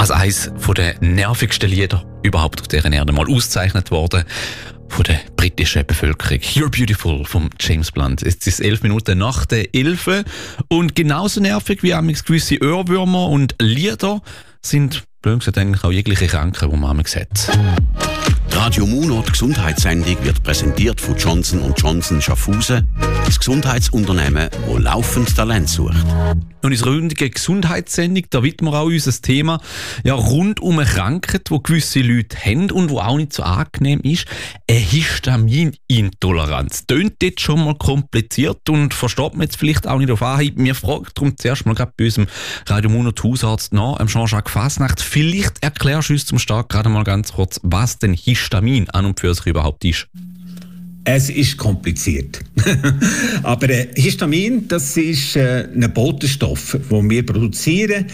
als eines der nervigsten Lieder überhaupt auf dieser Erde mal ausgezeichnet worden von der britischen Bevölkerung. You're Beautiful von James Blunt. Es ist 11 Minuten nach der 11 und genauso nervig wie gewisse Ohrwürmer und Lieder sind blöd gesagt eigentlich auch jegliche Kranken, die man hat. Die Radio Munot Gesundheitssendung wird präsentiert von Johnson & Johnson Schaffhausen, das Gesundheitsunternehmen, das laufend Talent sucht. Und in unserer heutigen Gesundheitssendung, da widmen wir auch unser Thema rund um eine Krankheit, die gewisse Leute haben und die auch nicht so angenehm ist. Eine Histaminintoleranz. Tönt jetzt schon mal kompliziert und versteht man jetzt vielleicht auch nicht auf Anhieb. Wir fragen darum zuerst mal gerade bei unserem Radio Munot Hausarzt nach, Jean-Jacques Fasnacht. Vielleicht erklärst du uns zum Start gerade mal ganz kurz, was denn Histamin an und für sich überhaupt ist. Es ist kompliziert. Aber Histamin, das ist ein Botenstoff, den wir produzieren.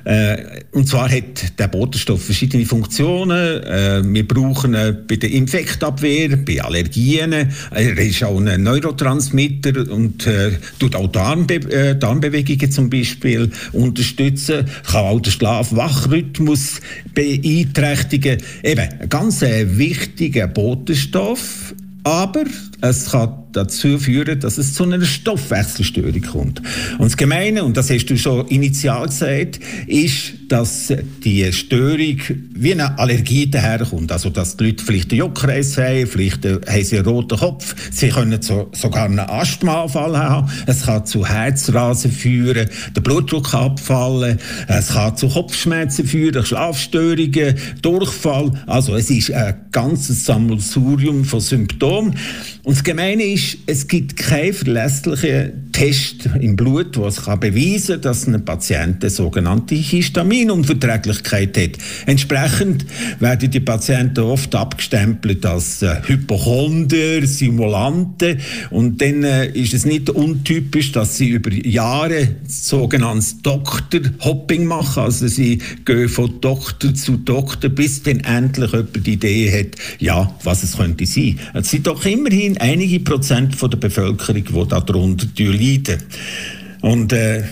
Und zwar hat der Botenstoff verschiedene Funktionen. Wir brauchen ihn bei der Infektabwehr, bei Allergien. Er ist auch ein Neurotransmitter und tut auch Darmbewegungen zum Beispiel unterstützen. Kann auch den Schlaf-Wach-Rhythmus beeinträchtigen. Eben, ein ganz wichtiger Botenstoff. Aber es kann dazu führen, dass es zu einer Stoffwechselstörung kommt. Und das Gemeine, und das hast du schon initial gesagt, ist, dass die Störung wie eine Allergie daherkommt. Also, dass die Leute vielleicht einen Juckreiz haben, vielleicht haben sie einen roten Kopf, sie können sogar einen Asthmaanfall haben, es kann zu Herzrasen führen, der Blutdruck kann abfallen, es kann zu Kopfschmerzen führen, Schlafstörungen, Durchfall. Also, es ist ein ganzes Sammelsurium von Symptomen. Und das Gemeine ist, es gibt keinen verlässlichen Test im Blut, der es beweisen kann, dass ein Patient eine sogenannte Histaminunverträglichkeit hat. Entsprechend werden die Patienten oft abgestempelt als Hypochonder, Simulanten. Und dann ist es nicht untypisch, dass sie über Jahre sogenanntes Doktor-Hopping machen. Also sie gehen von Doktor zu Doktor, bis dann endlich jemand die Idee hat, ja, was es könnte sein. Es sind doch immerhin einige Prozent von der Bevölkerung, die darunter leiden. Und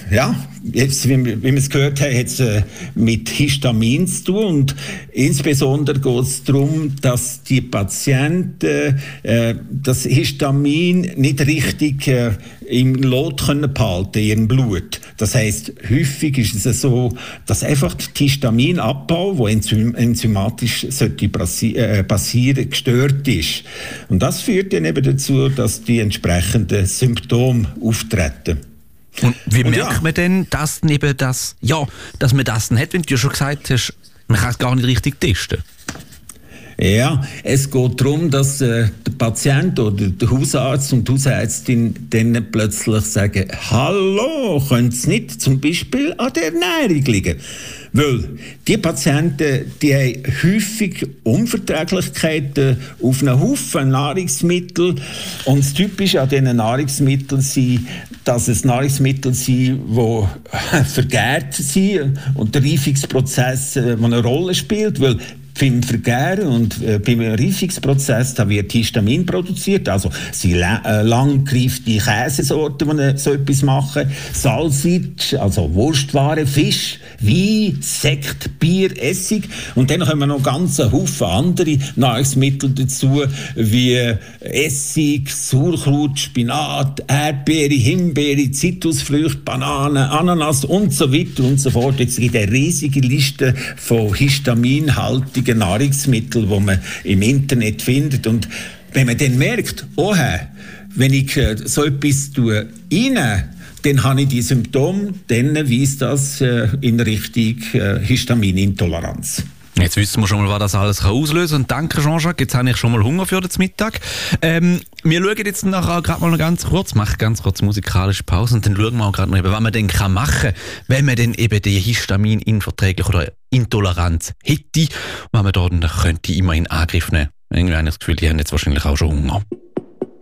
jetzt, wie wir es gehört haben, hat es mit Histamin zu tun. Und insbesondere geht es darum, dass die Patienten das Histamin nicht richtig im Lot behalten können, in ihrem Blut. Das heisst, häufig ist es so, dass einfach der Histaminabbau, der enzymatisch passieren, gestört ist. Und das führt dann eben dazu, dass die entsprechenden Symptome auftreten. Und wie merkt man denn, dass man das hat, wenn du ja schon gesagt hast, man kann es gar nicht richtig testen? Ja, es geht darum, dass der Patient oder der Hausarzt und die Hausärztin dann plötzlich sagen, hallo, könnte es nicht zum Beispiel an der Ernährung liegen? Weil die Patienten, die haben häufig Unverträglichkeiten auf einen Haufen Nahrungsmittel. Und das Typische an diesen Nahrungsmitteln ist, dass es Nahrungsmittel sind, die vergärt sind und der Reifungsprozess eine Rolle spielt. Weil beim Vergären und beim Reifungsprozess da wird Histamin produziert, also sind langgereifte Käsesorten, die so etwas machen, Salsitsch, also Wurstwaren, Fisch, Wein, Sekt, Bier, Essig und dann kommen noch ganz einen Haufen andere Nahrungsmittel dazu, wie Essig, Sauerkraut, Spinat, Erdbeere, Himbeere, Zitrusfrüchte, Bananen, Ananas und so weiter und so fort. Jetzt gibt es eine riesige Liste von histaminhaltigen Nahrungsmittel, die man im Internet findet. Und wenn man dann merkt, wenn ich so etwas reinnehme, dann habe ich die Symptome, dann weist das in Richtung Histaminintoleranz. Jetzt wissen wir schon mal, was das alles auslösen kann. Und danke, Jean-Jacques. Jetzt habe ich schon mal Hunger für den Mittag. Wir schauen jetzt nachher gerade mal noch ganz kurz musikalische Pause und dann schauen wir auch gerade noch, was man denn machen kann, wenn man denn eben die Histamininverträglich oder Intoleranz hätte, was man da dann könnte immer in Angriff nehmen. Irgendwie habe ich das Gefühl, die haben jetzt wahrscheinlich auch schon Hunger.